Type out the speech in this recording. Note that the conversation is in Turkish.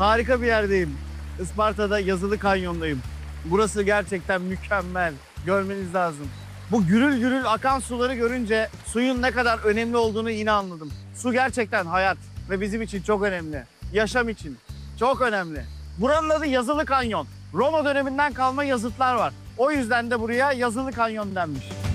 Harika bir yerdeyim. Isparta'da Yazılı Kanyon'dayım. Burası gerçekten mükemmel. Görmeniz lazım. Bu gürül gürül akan suları görünce suyun ne kadar önemli olduğunu yine anladım. Su gerçekten hayat ve bizim için çok önemli. Yaşam için çok önemli. Buranın adı Yazılı Kanyon. Roma döneminden kalma yazıtlar var. O yüzden de buraya Yazılı Kanyon denmiş.